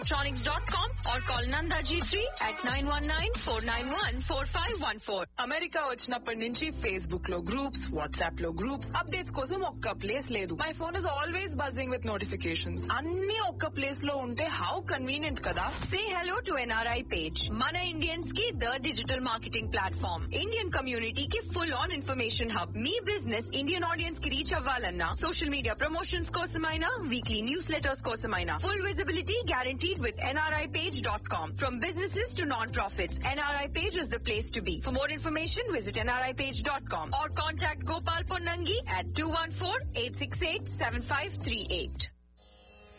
electronics.com or call Nanda G3 at 919-491-4514. America వచ్చినప్పటి నుంచి Facebook లో గ్రూప్స్, వాట్సాప్ లో గ్రూప్స్, అప్డేట్స్ కోసం ఒక్క ప్లేస్ లేదు. My phone is always buzzing with notifications. అన్ని ఒక్క ప్లేస్ లో ఉంటే హౌ కన్వీనియంట్ కదా. Say hello to NRI page. Mana Indians की the digital marketing platform. Indian community की full on information hub. Me business Indian audience की reach అవ్వాలన్నా social media promotions కోసమైనా weekly newsletters కోసమైనా full visibility guaranteed with nripage.com. From businesses to non-profits, NRI page is the place to be. For more information, visit nripage.com or contact Gopal Ponnangi at 214-868-7538.